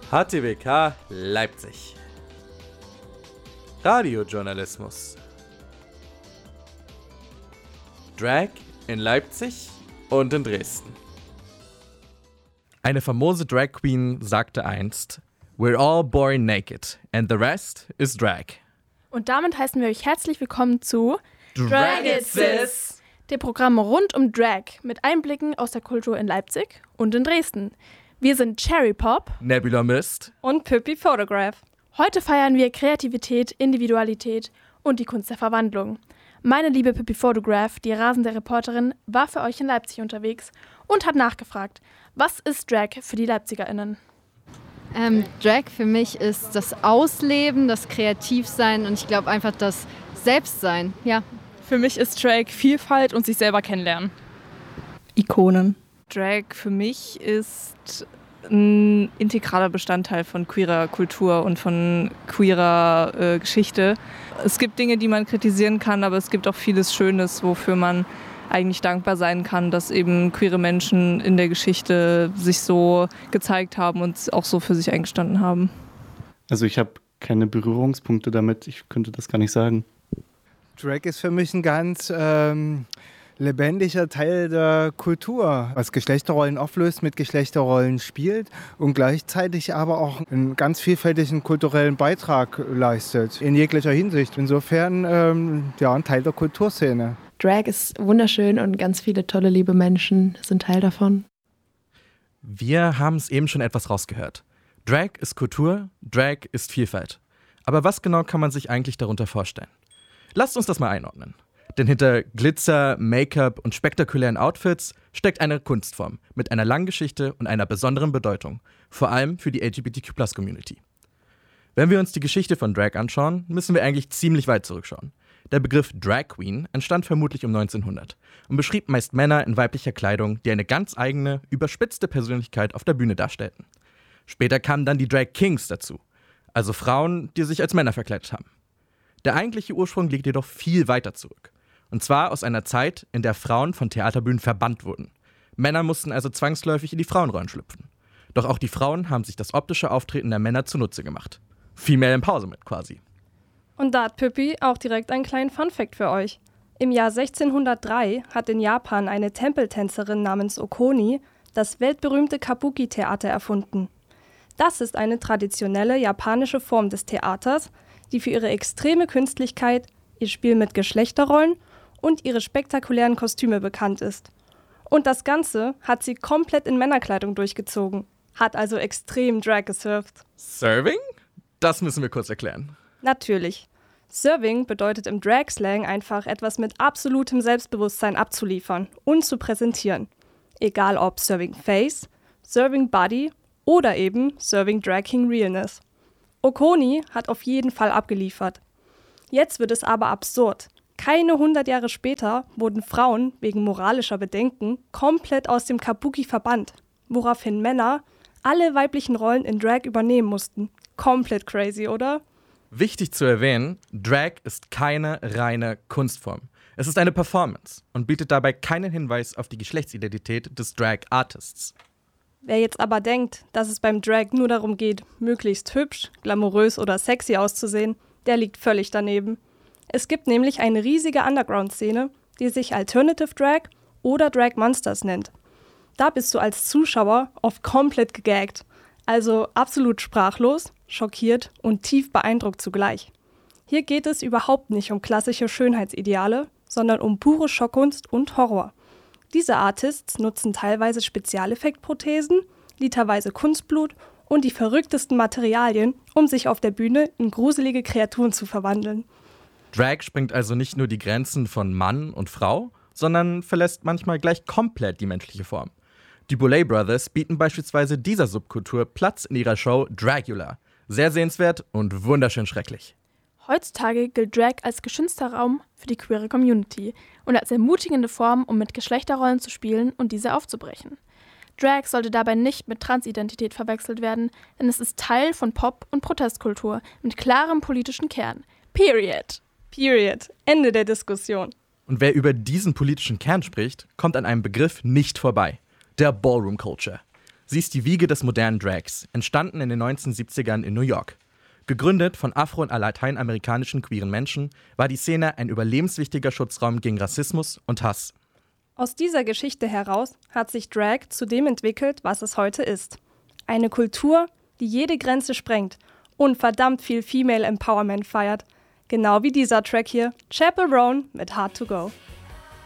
HTWK Leipzig. Radiojournalismus. Drag in Leipzig und in Dresden. Eine famose Drag Queen sagte einst: "We're all born naked and the rest is drag." Und damit heißen wir euch herzlich willkommen zu Drag It Sis, dem Programm rund um Drag mit Einblicken aus der Kultur in Leipzig und in Dresden. Wir sind Cherry Pop, Nebula Mist und Pippi Photograph. Heute feiern wir Kreativität, Individualität und die Kunst der Verwandlung. Meine liebe Pippi Photograph, die rasende Reporterin, war für euch in Leipzig unterwegs und hat nachgefragt, was ist Drag für die LeipzigerInnen? Drag für mich ist das Ausleben, das Kreativsein und ich glaube einfach das Selbstsein, ja. Für mich ist Drag Vielfalt und sich selber kennenlernen. Ikonen. Drag für mich ist ein integraler Bestandteil von queerer Kultur und von queerer Geschichte. Es gibt Dinge, die man kritisieren kann, aber es gibt auch vieles Schönes, wofür man eigentlich dankbar sein kann, dass eben queere Menschen in der Geschichte sich so gezeigt haben und auch so für sich eingestanden haben. Also ich habe keine Berührungspunkte damit, ich könnte das gar nicht sagen. Drag ist für mich ein ganz lebendiger Teil der Kultur, was Geschlechterrollen auflöst, mit Geschlechterrollen spielt und gleichzeitig aber auch einen ganz vielfältigen kulturellen Beitrag leistet, in jeglicher Hinsicht. Insofern ein Teil der Kulturszene. Drag ist wunderschön und ganz viele tolle, liebe Menschen sind Teil davon. Wir haben es eben schon etwas rausgehört. Drag ist Kultur, Drag ist Vielfalt. Aber was genau kann man sich eigentlich darunter vorstellen? Lasst uns das mal einordnen. Denn hinter Glitzer, Make-up und spektakulären Outfits steckt eine Kunstform mit einer langen Geschichte und einer besonderen Bedeutung, vor allem für die LGBTQ+-Community. Wenn wir uns die Geschichte von Drag anschauen, müssen wir eigentlich ziemlich weit zurückschauen. Der Begriff Drag Queen entstand vermutlich um 1900 und beschrieb meist Männer in weiblicher Kleidung, die eine ganz eigene, überspitzte Persönlichkeit auf der Bühne darstellten. Später kamen dann die Drag Kings dazu, also Frauen, die sich als Männer verkleidet haben. Der eigentliche Ursprung liegt jedoch viel weiter zurück. Und zwar aus einer Zeit, in der Frauen von Theaterbühnen verbannt wurden. Männer mussten also zwangsläufig in die Frauenrollen schlüpfen. Doch auch die Frauen haben sich das optische Auftreten der Männer zunutze gemacht. Female Empowerment quasi. Und da hat Pippi auch direkt einen kleinen Funfact für euch. Im Jahr 1603 hat in Japan eine Tempeltänzerin namens Okoni das weltberühmte Kabuki-Theater erfunden. Das ist eine traditionelle japanische Form des Theaters, die für ihre extreme Künstlichkeit, ihr Spiel mit Geschlechterrollen und ihre spektakulären Kostüme bekannt ist. Und das Ganze hat sie komplett in Männerkleidung durchgezogen, hat also extrem Drag gesurft. Serving? Das müssen wir kurz erklären. Natürlich. Serving bedeutet im Drag-Slang einfach etwas mit absolutem Selbstbewusstsein abzuliefern und zu präsentieren. Egal ob Serving Face, Serving Body oder eben Serving Drag King Realness. Okoni hat auf jeden Fall abgeliefert. Jetzt wird es aber absurd. Keine 100 Jahre später wurden Frauen wegen moralischer Bedenken komplett aus dem Kabuki verbannt, woraufhin Männer alle weiblichen Rollen in Drag übernehmen mussten. Komplett crazy, oder? Wichtig zu erwähnen, Drag ist keine reine Kunstform. Es ist eine Performance und bietet dabei keinen Hinweis auf die Geschlechtsidentität des Drag-Artists. Wer jetzt aber denkt, dass es beim Drag nur darum geht, möglichst hübsch, glamourös oder sexy auszusehen, der liegt völlig daneben. Es gibt nämlich eine riesige Underground-Szene, die sich Alternative Drag oder Drag Monsters nennt. Da bist du als Zuschauer oft komplett gegaggt, also absolut sprachlos, schockiert und tief beeindruckt zugleich. Hier geht es überhaupt nicht um klassische Schönheitsideale, sondern um pure Schockkunst und Horror. Diese Artists nutzen teilweise Spezialeffektprothesen, literweise Kunstblut und die verrücktesten Materialien, um sich auf der Bühne in gruselige Kreaturen zu verwandeln. Drag sprengt also nicht nur die Grenzen von Mann und Frau, sondern verlässt manchmal gleich komplett die menschliche Form. Die Boulet Brothers bieten beispielsweise dieser Subkultur Platz in ihrer Show Dragula. Sehr sehenswert und wunderschön schrecklich. Heutzutage gilt Drag als geschützter Raum für die queere Community und als ermutigende Form, um mit Geschlechterrollen zu spielen und diese aufzubrechen. Drag sollte dabei nicht mit Transidentität verwechselt werden, denn es ist Teil von Pop- und Protestkultur mit klarem politischen Kern. Period. Ende der Diskussion. Und wer über diesen politischen Kern spricht, kommt an einem Begriff nicht vorbei. Der Ballroom Culture. Sie ist die Wiege des modernen Drags, entstanden in den 1970ern in New York. Gegründet von afro- und lateinamerikanischen queeren Menschen, war die Szene ein überlebenswichtiger Schutzraum gegen Rassismus und Hass. Aus dieser Geschichte heraus hat sich Drag zu dem entwickelt, was es heute ist. Eine Kultur, die jede Grenze sprengt und verdammt viel Female Empowerment feiert. Genau wie dieser Track hier, Chappell Roan mit Hard to Go.